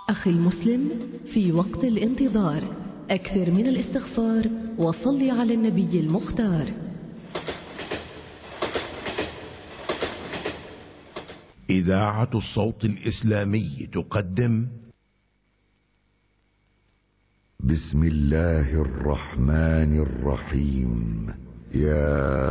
أخي المسلم، في وقت الانتظار أكثر من الاستغفار وصل على النبي المختار. إذاعة الصوت الإسلامي تقدم بسم الله الرحمن الرحيم. يا